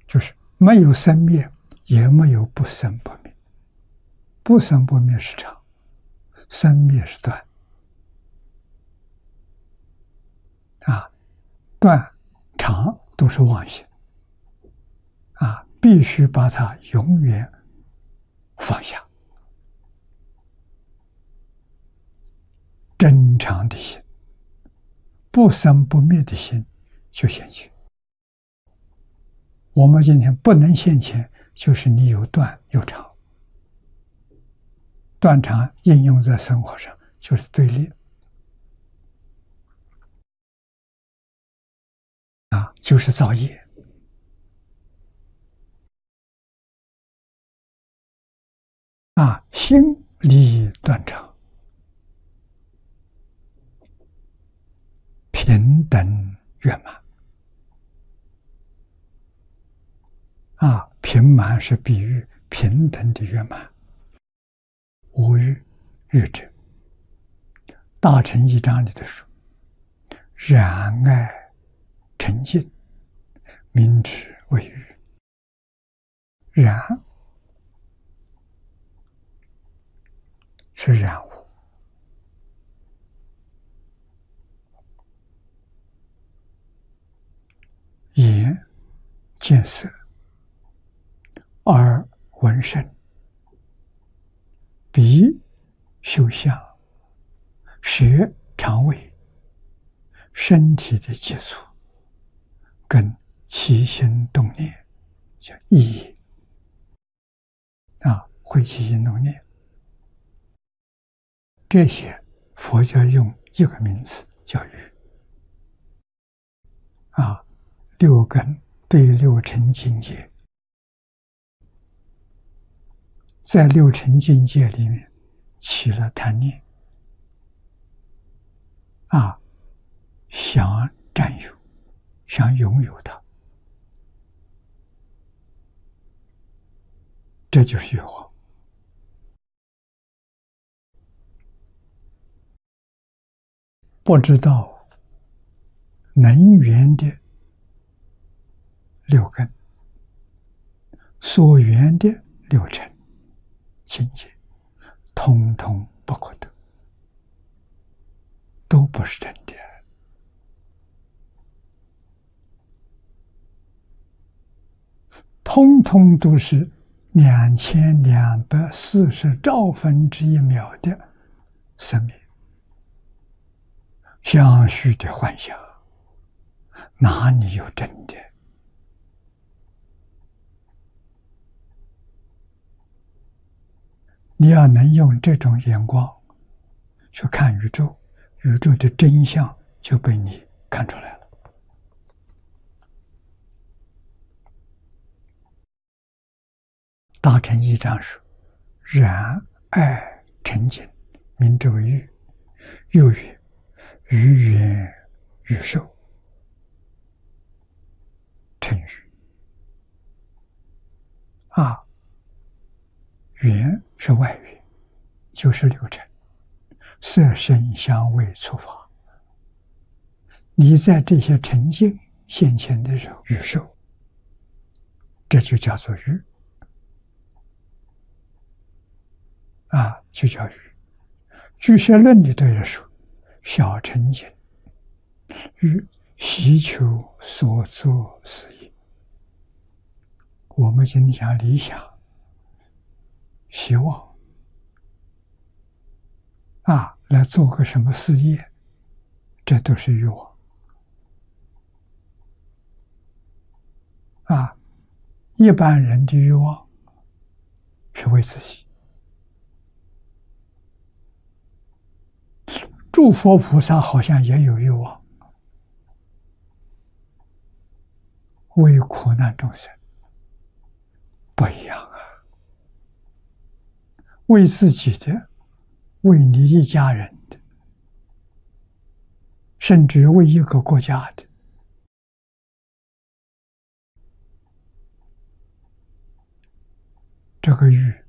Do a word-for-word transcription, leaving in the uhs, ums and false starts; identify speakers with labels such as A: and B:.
A: 就是没有生灭，也没有不生不灭。不生不灭是常，生灭是断。啊，断常都是妄心。啊，必须把它永远放下。真常的心，不生不灭的心就现前。我们今天不能现前，就是你有断有常。断常应用在生活上就是对立。啊，就是造业。啊，心离断常，平等圆满。啊，平满是比喻平等的圆满。无欲，欲者，大乘一章里头说：然爱成净，名之为欲。然是染污，眼见色，耳闻声，鼻嗅香，舌尝味，身体的接触跟起心动念叫意业。啊，会起心动念，这些佛教用一个名词叫欲。啊，六根对六尘境界，在六尘境界里面起了贪念。啊，想占有，想拥有它，这就是欲望。不知道能缘的六根，所缘的六尘境界，通通不可得，都不是真的。通通都是两千两百四十兆分之一秒的生命，相续的幻想，哪里有真的？你要能用这种眼光去看宇宙，宇宙的真相就被你看出来了。大乘一章说：然爱成净，名之为欲。又曰：于缘与受，成欲。啊，缘是外缘，就是六尘，色声香味触法。你在这些沉静现前的时候，欲受，这就叫做欲。啊，就叫欲。俱舍论里头也说：小乘境，欲希求所作事业。我们今天讲理想、希望啊，来做个什么事业，这都是欲望。啊，一般人的欲望是为自己。诸佛菩萨好像也有欲望，为苦难众生，不一样啊。为自己的，为你一家人的，甚至为一个国家的，这个欲